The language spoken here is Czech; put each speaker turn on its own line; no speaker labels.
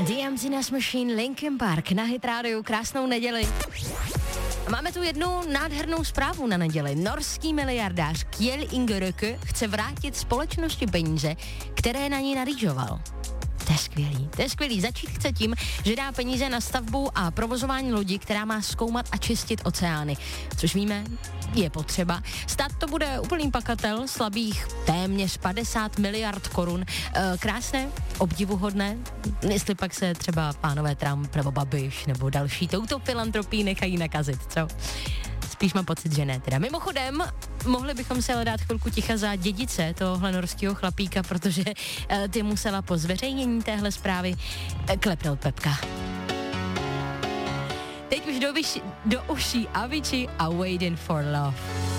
The Emptiness Machine, Linkin Park na Hit Radio, krásnou neděli. A máme tu jednu nádhernou zprávu na neděli. Norský miliardář Kjell Inge Røkke chce vrátit společnosti peníze, které na ní narýžoval. To je skvělý. Začít chce tím, že dá peníze na stavbu a provozování lodi, která má zkoumat a čistit oceány. Což víme, je potřeba. Stát to bude úplný pakatel, slabých téměř 50 miliard korun. Krásné, obdivuhodné, jestli pak se třeba pánové Trump nebo Babiš nebo další touto filantropii nechají nakazit, co? Spíš mám pocit, že ne teda. Mimochodem, mohli bychom se ale dát chvilku ticha za dědice tohohle norského chlapíka, protože ty musela po zveřejnění téhle zprávy klepnout pepka. Teď už do uší Avicii a Waiting for Love.